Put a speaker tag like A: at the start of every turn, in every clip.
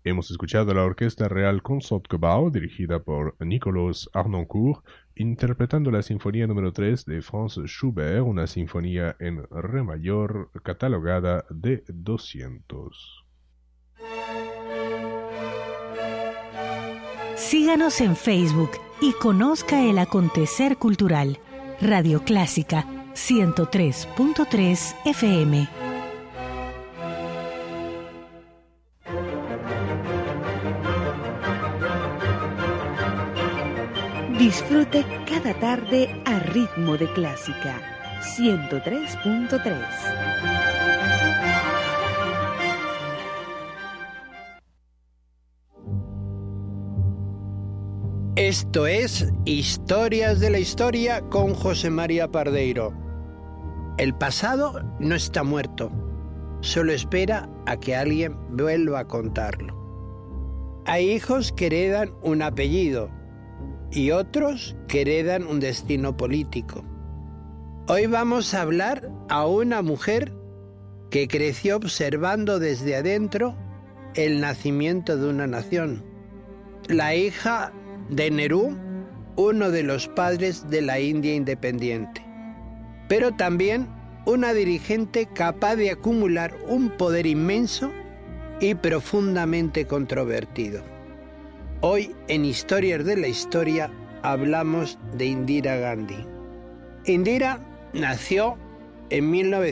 A: Hemos escuchado la Orquesta Real Concertgebouw, dirigida por Nicolas Harnoncourt, interpretando la Sinfonía número 3 de Franz Schubert, una sinfonía en re mayor catalogada de 200.
B: Síganos en Facebook y conozca el acontecer cultural. Radio Clásica 103.3 FM. Disfrute cada tarde a ritmo de clásica 103.3.
C: Esto es Historias de la Historia con José María Pardeiro. El pasado no está muerto, solo espera a que alguien vuelva a contarlo. Hay hijos que heredan un apellido y otros que heredan un destino político. Hoy vamos a hablar a una mujer que creció observando desde adentro el nacimiento de una nación. La hija de Nehru, uno de los padres de la India independiente, pero también una dirigente capaz de acumular un poder inmenso y profundamente controvertido. Hoy en Historias de la Historia hablamos de Indira Gandhi. Indira nació en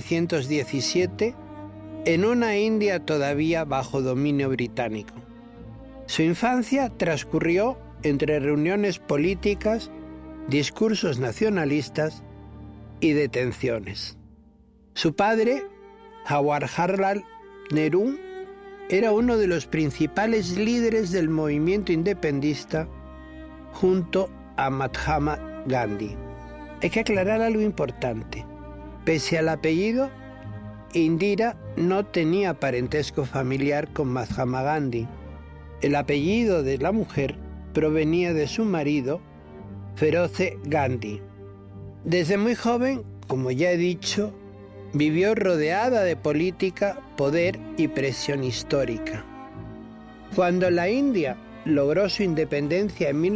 C: 1917 en una India todavía bajo dominio británico. Su infancia transcurrió entre reuniones políticas, discursos nacionalistas y detenciones. Su padre, Jawaharlal Nehru, era uno de los principales líderes del movimiento independentista junto a Mahatma Gandhi. Hay que aclarar algo importante. Pese al apellido, Indira no tenía parentesco familiar con Mahatma Gandhi. El apellido de la mujer provenía de su marido, Feroze Gandhi. Desde muy joven, como ya he dicho, vivió rodeada de política, poder y presión histórica. Cuando la India logró su independencia en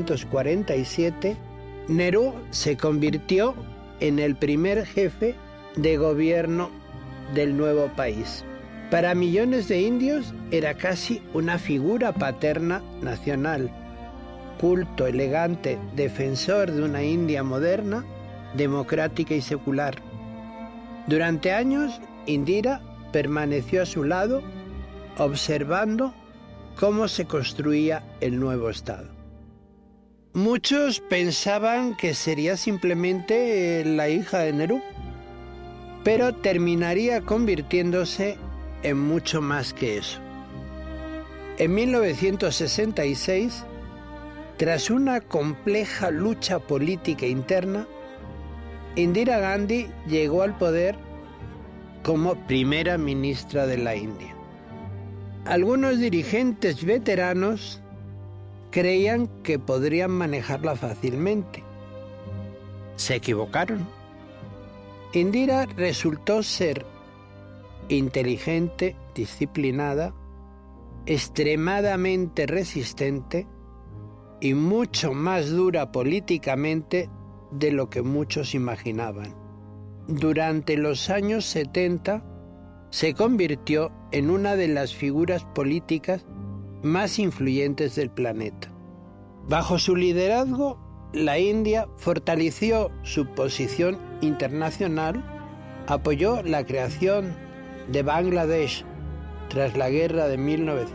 C: 1947, Nehru se convirtió en el primer jefe de gobierno del nuevo país. Para millones de indios era casi una figura paterna nacional. Culto, elegante, defensor de una India moderna, democrática y secular. Durante años, Indira permaneció a su lado, observando cómo se construía el nuevo Estado. Muchos pensaban que sería simplemente la hija de Nehru, pero terminaría convirtiéndose en mucho más que eso. En 1966, tras una compleja lucha política interna, Indira Gandhi llegó al poder como primera ministra de la India. Algunos dirigentes veteranos creían que podrían manejarla fácilmente. Se equivocaron. Indira resultó ser inteligente, disciplinada, extremadamente resistente y mucho más dura políticamente de lo que muchos imaginaban. Durante los años 70 se convirtió en una de las figuras políticas más influyentes del planeta. Bajo su liderazgo, la India fortaleció su posición internacional, apoyó la creación de Bangladesh tras la guerra de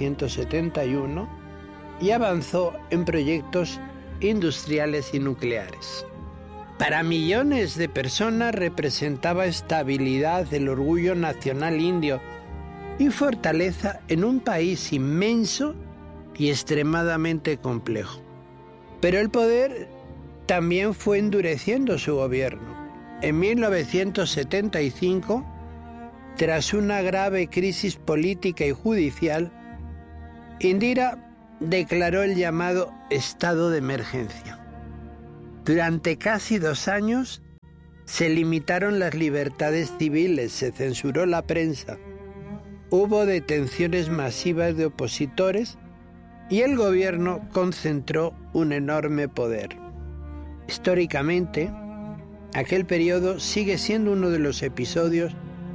C: 1971 y avanzó en proyectos industriales y nucleares. Para millones de personas representaba estabilidad, el orgullo nacional indio y fortaleza en un país inmenso y extremadamente complejo. Pero el poder también fue endureciendo su gobierno. En 1975, tras una grave crisis política y judicial, Indira declaró el llamado estado de emergencia. Durante casi 2 años se limitaron las libertades civiles, se censuró la prensa, hubo detenciones masivas de opositores y el gobierno concentró un enorme poder. Históricamente, aquel periodo sigue siendo uno de los episodios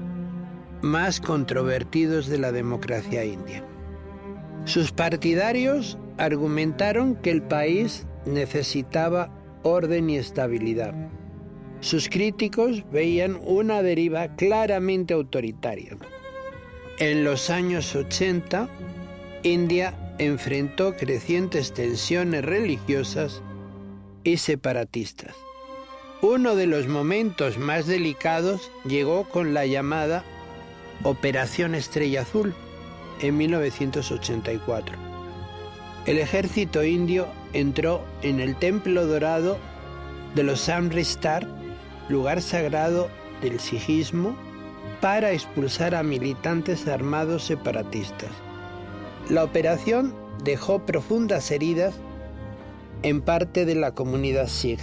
C: más controvertidos de la democracia india. Sus partidarios argumentaron que el país necesitaba orden y estabilidad. Sus críticos veían una deriva claramente autoritaria. En los años 80, India enfrentó crecientes tensiones religiosas y separatistas. Uno de los momentos más delicados llegó con la llamada Operación Estrella Azul en 1984. El ejército indio entró en el Templo Dorado de los Amritsar, lugar sagrado del sijismo, para expulsar a militantes armados separatistas. La operación dejó profundas heridas en parte de la comunidad sikh.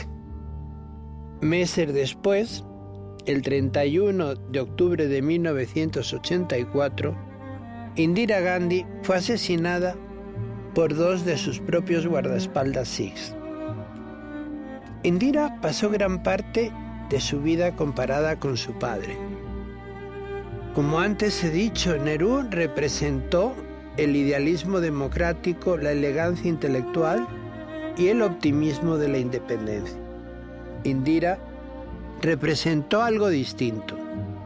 C: Meses después, el 31 de octubre de 1984, Indira Gandhi fue asesinada por dos de sus propios guardaespaldas sikhs. Indira pasó gran parte de su vida comparada con su padre. Como antes he dicho, Nehru representó el idealismo democrático, la elegancia intelectual y el optimismo de la independencia. Indira representó algo distinto: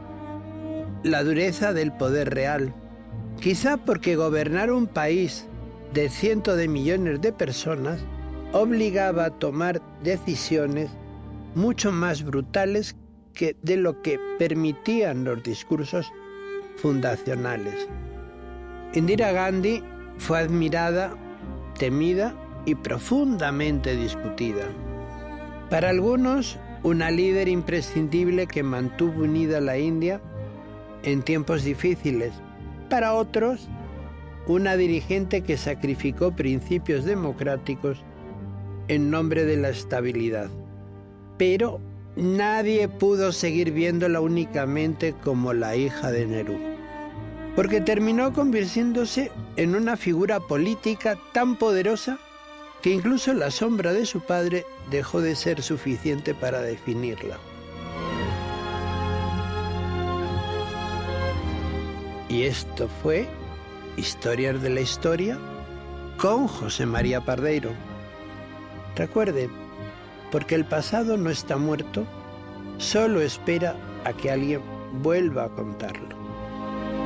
C: la dureza del poder real, quizá porque gobernar un país de cientos de millones de personas obligaba a tomar decisiones mucho más brutales que de lo que permitían los discursos fundacionales. Indira Gandhi fue admirada, temida y profundamente discutida. Para algunos, una líder imprescindible que mantuvo unida a la India en tiempos difíciles. Para otros, una dirigente que sacrificó principios democráticos en nombre de la estabilidad. Pero nadie pudo seguir viéndola únicamente como la hija de Nehru, porque terminó convirtiéndose en una figura política tan poderosa que incluso la sombra de su padre dejó de ser suficiente para definirla. Y esto fue Historias de la Historia con José María Pardeiro. Recuerden, porque el pasado no está muerto, solo espera a que alguien vuelva a contarlo.